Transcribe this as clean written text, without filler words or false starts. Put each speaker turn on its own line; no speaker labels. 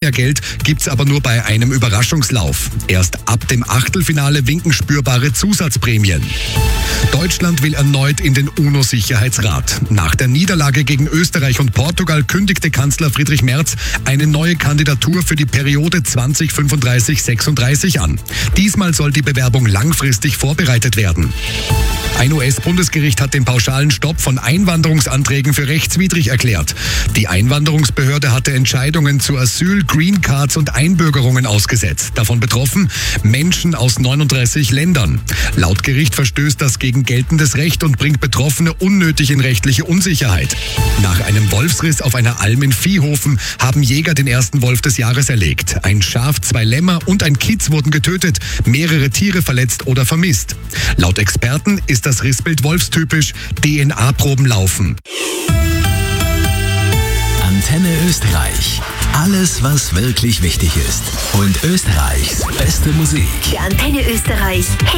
Olympiageld gibt's aber nur bei einem Überraschungslauf. Erst ab dem Achtelfinale winken spürbare Zusatzprämien. Deutschland will erneut in den UNO-Sicherheitsrat. Nach der Niederlage gegen Österreich und Portugal kündigte Kanzler Friedrich Merz eine neue Kandidatur für die Periode 2035-36 an. Diesmal soll die Bewerbung langfristig vorbereitet werden. Ein US-Bundesgericht hat den pauschalen Stopp von Einwanderungsanträgen für rechtswidrig erklärt. Die Einwanderungsbehörde hatte Entscheidungen zu Asyl, Green Cards und Einbürgerungen ausgesetzt. Davon betroffen Menschen aus 39 Ländern. Laut Gericht verstößt das gegen geltendes Recht und bringt Betroffene unnötig in rechtliche Unsicherheit. Nach einem Wolfsriss auf einer Alm in Viehhofen haben Jäger den ersten Wolf des Jahres erlegt. Ein Schaf, 2 Lämmer und ein Kitz wurden getötet, mehrere Tiere verletzt oder vermisst. Laut Experten ist das Rissbild wolfstypisch, DNA-Proben laufen.
Antenne Österreich. Alles, was wirklich wichtig ist. Und Österreichs beste Musik.
Der Antenne Österreich